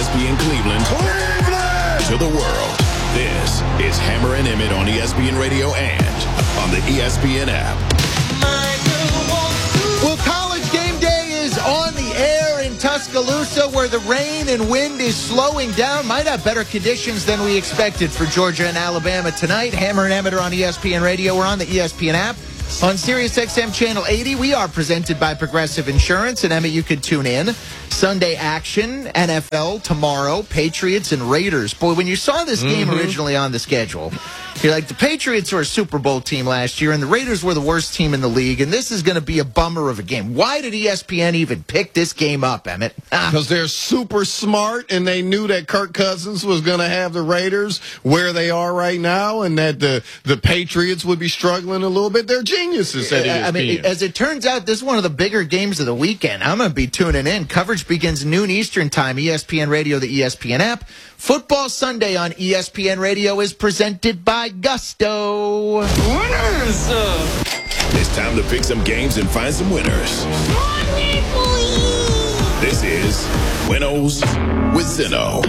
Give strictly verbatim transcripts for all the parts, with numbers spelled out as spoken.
S P N Cleveland, Cleveland to the world. This is Hammer and Emmett on E S P N Radio and on the E S P N app. Well, College Game Day is on the air in Tuscaloosa, where the rain and wind is slowing down. Might have better conditions than we expected for Georgia and Alabama tonight. Hammer and Emmett are on E S P N Radio. We're on the E S P N app. On Sirius X M Channel eighty, we are presented by Progressive Insurance. And, Emmett, you could tune in. Sunday action, N F L tomorrow, Patriots and Raiders. Boy, when you saw this game mm-hmm. originally on the schedule, you're like, the Patriots were a Super Bowl team last year, and the Raiders were the worst team in the league, and this is going to be a bummer of a game. Why did E S P N even pick this game up, Emmett? Because ah. they're super smart, and they knew that Kirk Cousins was going to have the Raiders where they are right now, and that the, the Patriots would be struggling a little bit. They're geniuses at E S P N. I mean, as it turns out, this is one of the bigger games of the weekend. I'm going to be tuning in. Coverage begins noon Eastern time, E S P N Radio, the E S P N app. Football Sunday on E S P N Radio is presented by Gusto. Winners! It's time to pick some games and find some winners. This is Winnows with Zinno.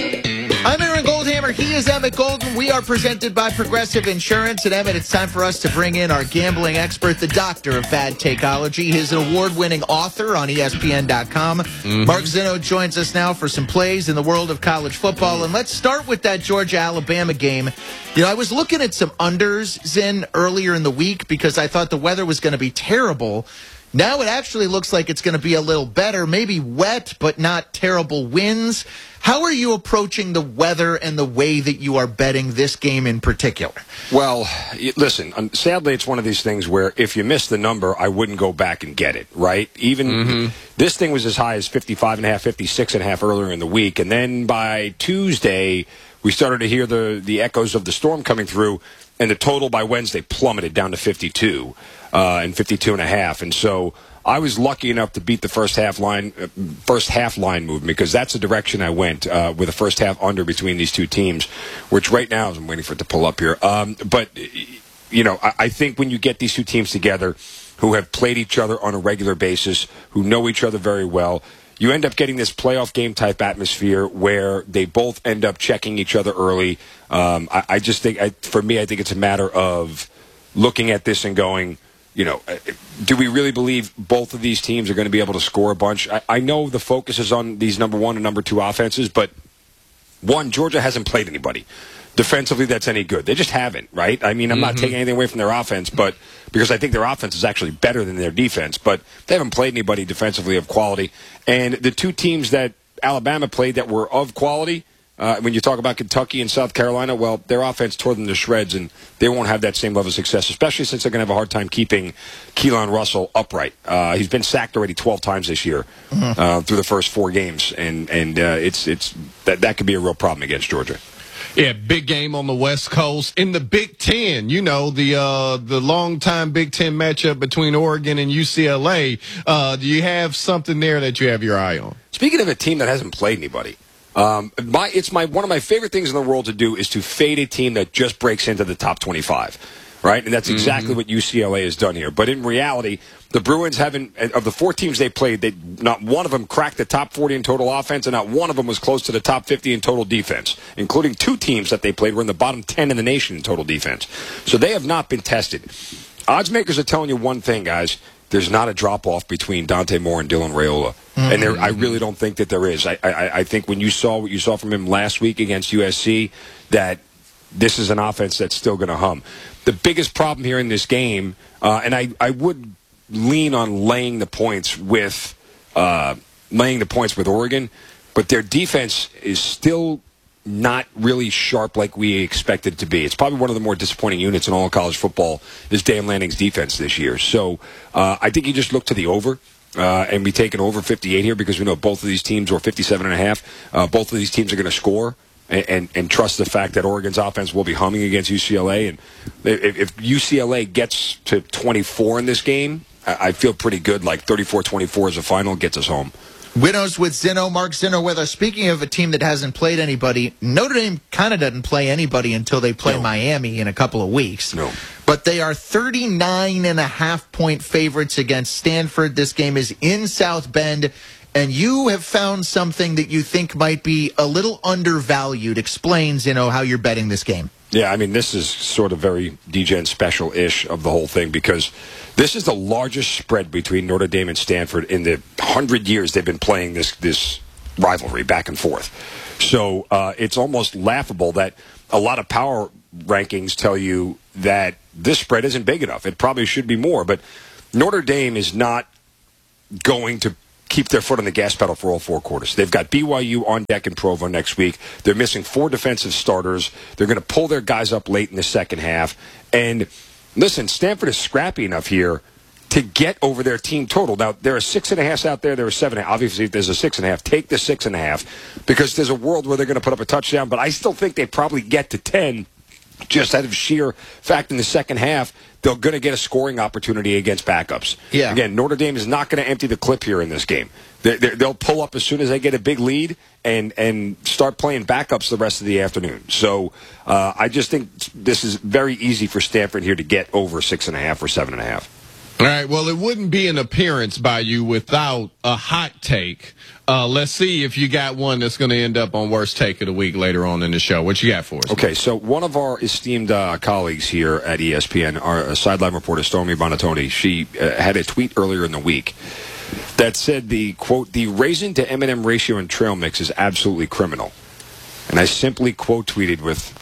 I'm Aaron Goldhammer. He is Emmett Golden. We are presented by Progressive Insurance. And, Emmett, it's time for us to bring in our gambling expert, the doctor of bad takeology. He's an award-winning author on E S P N dot com. Mm-hmm. Mark Zinno joins us now for some plays in the world of college football. And let's start with that Georgia-Alabama game. You know, I was looking at some unders, Zin, earlier in the week because I thought the weather was going to be terrible. Now it actually looks like it's going to be a little better, maybe wet, but not terrible winds. How are you approaching the weather and the way that you are betting this game in particular? Well, listen, sadly, it's one of these things where if you miss the number, I wouldn't go back and get it, right? Even mm-hmm. this thing was as high as fifty-five and a half, fifty-six and a half earlier in the week. And then by Tuesday, we started to hear the, the echoes of the storm coming through, and the total by Wednesday plummeted down to fifty-two uh, and fifty-two and a half. And so I was lucky enough to beat the first half line, uh, first half line movement, because that's the direction I went uh, with a first half under between these two teams, which right now I'm waiting for it to pull up here. Um, but you know, I, I think when you get these two teams together, who have played each other on a regular basis, who know each other very well, you end up getting this playoff game type atmosphere where they both end up checking each other early. Um, I, I just think, I, for me, I think it's a matter of looking at this and going, you know, do we really believe both of these teams are going to be able to score a bunch? I, I know the focus is on these number one and number two offenses, but one, Georgia hasn't played anybody defensively that's any good. They just haven't, right? I mean, I'm mm-hmm. not taking anything away from their offense, but because I think their offense is actually better than their defense, but they haven't played anybody defensively of quality. And the two teams that Alabama played that were of quality, Uh, when you talk about Kentucky and South Carolina, well, their offense tore them to shreds, and they won't have that same level of success, especially since they're going to have a hard time keeping Keelan Russell upright. Uh, he's been sacked already twelve times this year mm-hmm. uh, through the first four games, and and uh, it's it's that that could be a real problem against Georgia. Yeah, big game on the West Coast. In the Big Ten, you know, the uh, the long-time Big Ten matchup between Oregon and U C L A. Uh, do you have something there that you have your eye on? Speaking of a team that hasn't played anybody, Um, my, it's my one of my favorite things in the world to do is to fade a team that just breaks into the top twenty-five, right? And that's exactly mm-hmm. what U C L A has done here. But in reality, the Bruins haven't, of the four teams they played, they, not one of them cracked the top forty in total offense, and not one of them was close to the top fifty in total defense, including two teams that they played were in the bottom ten in the nation in total defense. So they have not been tested. Odds makers are telling you one thing, guys. There's not a drop-off between Dante Moore and Dylan Raiola. Mm-hmm. And there, I really don't think that there is. I, I, I think when you saw what you saw from him last week against U S C, that this is an offense that's still going to hum. The biggest problem here in this game, uh, and I, I would lean on laying the points with uh, laying the points with Oregon, but their defense is still not really sharp like we expected it to be. It's probably one of the more disappointing units in all of college football, is Dan Lanning's defense this year. So uh, I think you just look to the over, uh, and we take an over fifty-eight here because we know both of these teams, or fifty-seven and a half, uh, both of these teams are going to score, and, and, and trust the fact that Oregon's offense will be humming against U C L A. And if, if U C L A gets to twenty-four in this game, I, I feel pretty good, like thirty-four twenty-four as a final, gets us home. Winnows with Zinno. Mark Zinno with us. Speaking of a team that hasn't played anybody, Notre Dame kind of doesn't play anybody until they play no. Miami in a couple of weeks. No. But they are thirty-nine and a half point favorites against Stanford. This game is in South Bend. and you have found something that you think might be a little undervalued. Explains, you know, how you're betting this game. Yeah, I mean, this is sort of very D J N special-ish of the whole thing because this is the largest spread between Notre Dame and Stanford in the hundred years they've been playing this this rivalry back and forth. So uh, it's almost laughable that a lot of power rankings tell you that this spread isn't big enough. It probably should be more, but Notre Dame is not going to keep their foot on the gas pedal for all four quarters. They've got B Y U on deck in Provo next week. They're missing four defensive starters. They're going to pull their guys up late in the second half. And listen, Stanford is scrappy enough here to get over their team total. Now, there are six and a halfs out there. There are seven. Obviously, if there's a six and a half, take the six and a half because there's a world where they're going to put up a touchdown. But I still think they probably get to ten just out of sheer fact in the second half. They're going to get a scoring opportunity against backups. Yeah. Again, Notre Dame is not going to empty the clip here in this game. They're, they're, they'll pull up as soon as they get a big lead and, and start playing backups the rest of the afternoon. So uh, I just think this is very easy for Stanford here to get over six and a half or seven and a half. All right, well, it wouldn't be an appearance by you without a hot take. Uh, let's see if you got one that's going to end up on worst take of the week later on in the show. What you got for us? Okay, so one of our esteemed uh, colleagues here at E S P N, our uh, sideline reporter, Stormy Bonatoni, she uh, had a tweet earlier in the week that said the, quote, the raisin to M and M ratio in trail mix is absolutely criminal. And I simply quote tweeted with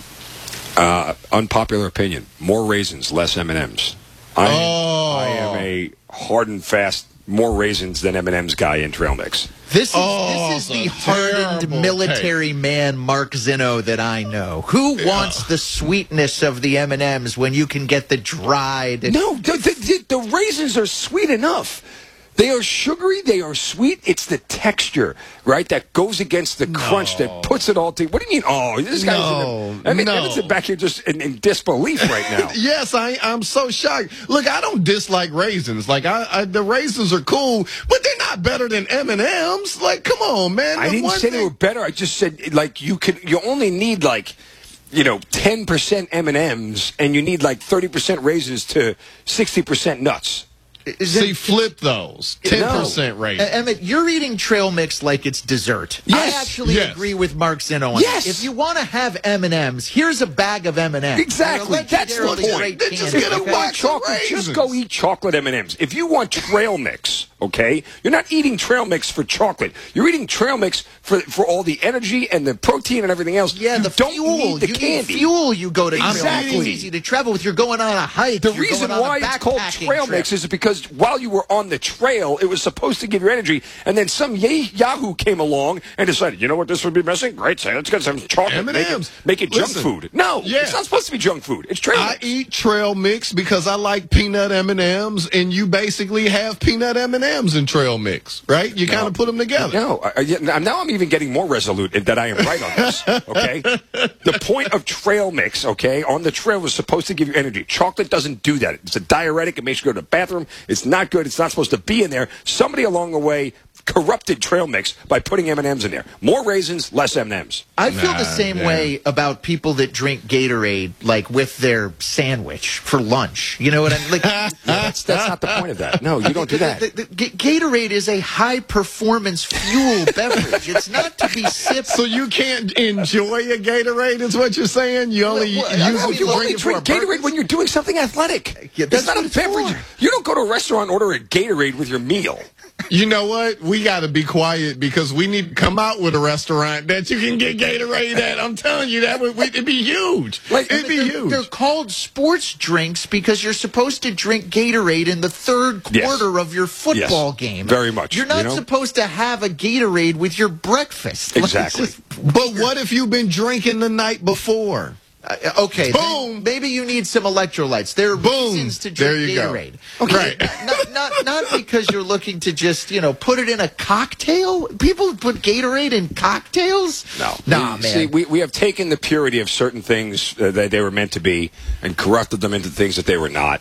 uh, unpopular opinion, more raisins, less M and M's. I, oh. I am a hard and fast, more raisins than M and M's guy in trail mix. This is Oh, this is the it's a hardened terrible military man Mark Zinno that I know. Who Yeah. wants the sweetness of the M and M's when you can get the dried? No, the, the, the raisins are sweet enough. They are sugary. They are sweet. It's the texture, right, that goes against the crunch that puts it all together. What do you mean? Oh, this guy's No, in the, I mean, no. Evan's back here just in, in disbelief right now. Yes, I, I'm so shocked. Look, I don't dislike raisins. Like, I, I the raisins are cool, but they're not better than M and M's. Like, come on, man. I The didn't one say they thing- were better. I just said, like, you could. You only need, like, you know, ten percent M and M's, and you need, like, thirty percent raisins to sixty percent nuts. Is See, it- flip those. ten percent Uh, raisin. Emmett, you're eating trail mix like it's dessert. Yes, I actually yes. agree with Mark Zinno on Yes. that. If you want to have M and M's, here's a bag of M and M's. Exactly. That's the Legendarily point. great They just candy, get a okay? whack of Chocolate, just raisins. go eat chocolate M and M's. If you want trail mix, okay, you're not eating trail mix for chocolate. You're eating trail mix for for all the energy and the protein and everything else. Yeah, you the don't fuel. need the you candy. need fuel. You go to Exactly. It's easy to travel with. You're going on a hike. The you're reason going on why a it's called backpacking trail trip. mix is because while you were on the trail, it was supposed to give you energy, and then some yay- Yahoo came along and decided, you know what, this would be missing? Great, say let's get some chocolate. M and Make M's. it, make it junk Listen, food. No, yeah. it's not supposed to be junk food. It's trail I mix. eat trail mix because I like peanut M and M's, and you basically have peanut M and M's in trail mix, right? You kind of put them together. No, I, I, now I'm even getting more resolute that I am right on this, okay? The point of trail mix, okay, on the trail was supposed to give you energy. Chocolate doesn't do that. It's a diuretic. It makes you go to the bathroom. It's not good. It's not supposed to be in there. Somebody along the way corrupted trail mix by putting M and M's in there. More raisins, less M and M's. I feel Nah, the same yeah. way about people that drink Gatorade, like with their sandwich for lunch. You know what I'm like? That's, that's not the point of that. No, you don't do that. The, the, the, Gatorade is a high performance fuel beverage. It's not to be sipped. So you can't enjoy a Gatorade, is what you're saying? You only Well, well, use no, it You to only drink it for a drink Gatorade purpose? when you're doing something athletic. Yeah, it's that's not what a it's beverage. for. You don't go to a restaurant and order a Gatorade with your meal. You know what? We got to be quiet because we need to come out with a restaurant that you can get Gatorade at. I'm telling you, that would it'd be huge. Like, it'd be they're, huge. they're called sports drinks because you're supposed to drink Gatorade in the third Yes. quarter of your football Yes. game. Very much, You're not you know? supposed to have a Gatorade with your breakfast. Like, it's Exactly. just- But what if you've been drinking the night before? Uh, okay, Boom. then maybe you need some electrolytes. There are Boom. reasons to There drink you go. Gatorade. Right. not, not not because you're looking to just you know put it in a cocktail. People put Gatorade in cocktails. No. nah, we, man. See, we, we have taken the purity of certain things uh, that they were meant to be and corrupted them into things that they were not.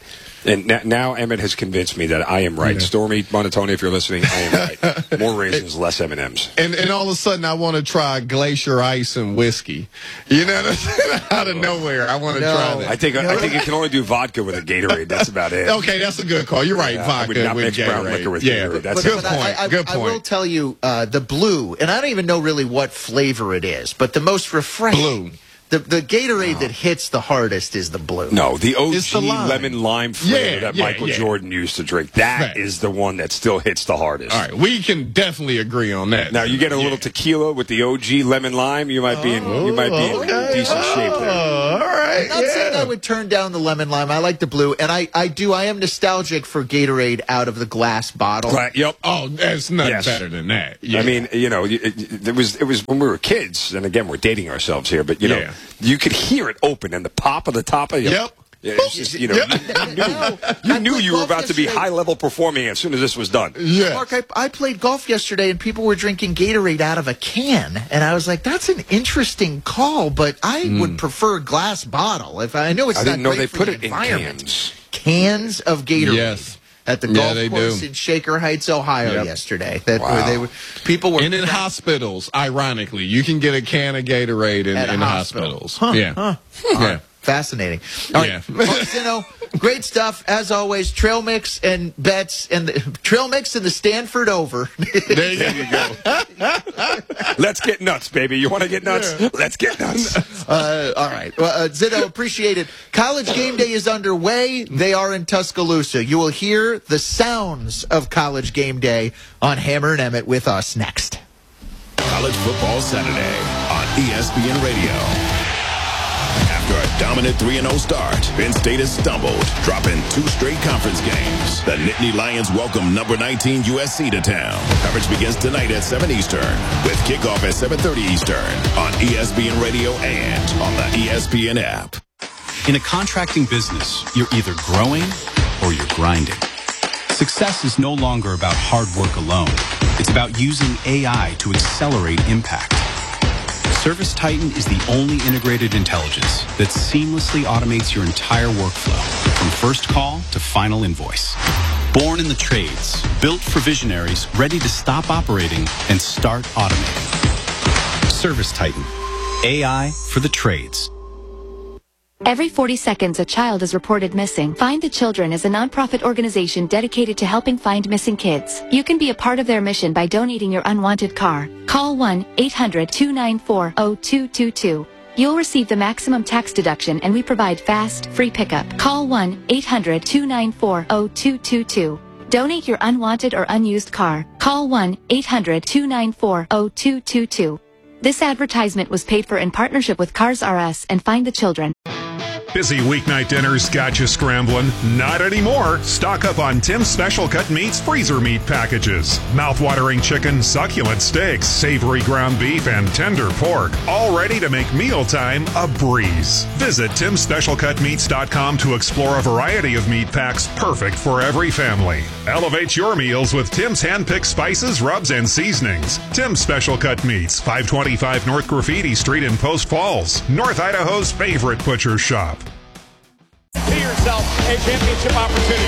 And n- now Emmett has convinced me that I am right. Yeah. Stormy Monotone, if you're listening, I am right. More raisins, less M and M's. And and all of a sudden, I want to try glacier ice and whiskey. You know what I'm saying? Out of nowhere, I want to no. try that. I think I think you can only do vodka with a Gatorade. That's about it. Okay, that's a good call. You're right. Yeah, vodka I would not with mix Gatorade. brown liquor with yeah, Gatorade. That's but, good but point. I, I, good I point. will tell you uh, the blue, and I don't even know really what flavor it is, but the most refreshing. Blue. The, the Gatorade oh. that hits the hardest is the blue. No, the O G the lime. lemon lime flavor yeah, that yeah, Michael yeah. Jordan used to drink. That right. is the one that still hits the hardest. All right, we can definitely agree on that. Now you get a yeah. little tequila with the O G lemon lime, you might be in you might be in okay. decent oh, shape there. All right. I'm not yeah. saying I would turn down the lemon lime. I like the blue, and I, I do. I am nostalgic for Gatorade out of the glass bottle. Right. Yep. Oh, that's nothing yes. better than that. Yeah. I mean, you know, it, it, it was it was when we were kids, and again, we're dating ourselves here, but you know, yeah. you could hear it open and the pop of the top of you. Yep. Yeah, it's just, you know, Yep. you knew, you, knew you were about to be high level performing as soon as this was done. Yeah. Mark, I, I played golf yesterday, and people were drinking Gatorade out of a can, and I was like, "That's an interesting call, but I mm. would prefer glass bottle." If I know it's I not didn't know great they for put the it environment. in cans. Cans of Gatorade. Yes. At the yeah, golf they course do. in Shaker Heights, Ohio, yep. yesterday. That wow. where they were, people were and in hospitals. Ironically, you can get a can of Gatorade in, in hospital. hospitals. Huh. Yeah, huh. yeah. Fascinating. All right. Yeah. Mark Zinno, great stuff as always. Trail mix and bets and the trail mix and the Stanford over. There you go. Let's get nuts, baby. You want to get nuts? Yeah. Let's get nuts. Uh, all right. Well, uh, Zinno, appreciate it. College game day is underway. They are in Tuscaloosa. You will hear the sounds of college game day on Hammer and Emmett with us next. College Football Saturday on E S P N Radio. After a dominant three and oh start, Penn State has stumbled, dropping two straight conference games. The Nittany Lions welcome number nineteen U S C to town. Coverage begins tonight at seven Eastern, with kickoff at seven thirty Eastern on E S P N Radio and on the E S P N app. In a contracting business, you're either growing or you're grinding. Success is no longer about hard work alone. It's about using A I to accelerate impact. ServiceTitan is the only integrated intelligence that seamlessly automates your entire workflow, from first call to final invoice. Born in the trades, built for visionaries ready to stop operating and start automating. ServiceTitan, A I for the trades. Every forty seconds, a child is reported missing. Find the Children is a nonprofit organization dedicated to helping find missing kids. You can be a part of their mission by donating your unwanted car. Call one eight hundred two nine four zero two two two. You'll receive the maximum tax deduction, and we provide fast, free pickup. Call one eight hundred two nine four zero two two two. Donate your unwanted or unused car. Call one eight hundred two nine four zero two two two. This advertisement was paid for in partnership with Cars R Us and Find the Children. Busy weeknight dinners got you scrambling? Not anymore. Stock up on Tim's Special Cut Meats freezer meat packages. Mouth-watering chicken, succulent steaks, savory ground beef, and tender pork. All ready to make mealtime a breeze. Visit tims special cut meats dot com to explore a variety of meat packs perfect for every family. Elevate your meals with Tim's hand-picked spices, rubs, and seasonings. Tim's Special Cut Meats, five twenty-five North Graffiti Street in Post Falls, North Idaho's favorite butcher shop. To yourself a championship opportunity.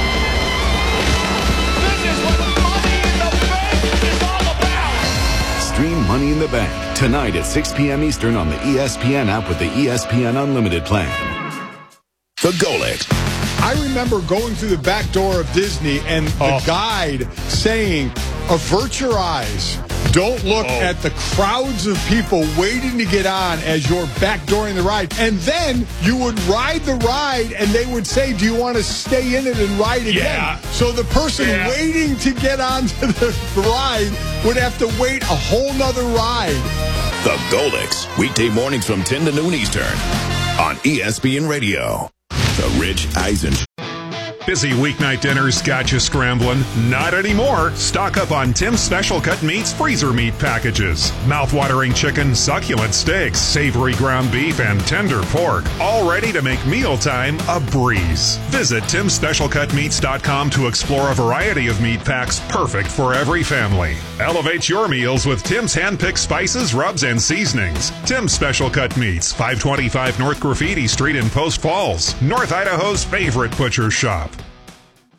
This is what Money in the Bank is all about. Stream Money in the Bank tonight at six p.m. Eastern on the E S P N app with the E S P N Unlimited plan. The Golic. I remember going through the back door of Disney and the oh. guide saying, avert your eyes. Don't look oh. at the crowds of people waiting to get on as you're backdooring the ride. And then you would ride the ride, and they would say, do you want to stay in it and ride again? Yeah. So the person yeah. waiting to get onto the ride would have to wait a whole nother ride. The Golics, weekday mornings from ten to noon Eastern on E S P N Radio. The Rich Eisen Busy weeknight dinners got you scrambling? Not anymore. Stock up on Tim's Special Cut Meats freezer meat packages. Mouth-watering chicken, succulent steaks, savory ground beef, and tender pork. All ready to make mealtime a breeze. Visit tims special cut meats dot com to explore a variety of meat packs perfect for every family. Elevate your meals with Tim's hand-picked spices, rubs, and seasonings. Tim's Special Cut Meats, five twenty-five North Graffiti Street in Post Falls, North Idaho's favorite butcher shop.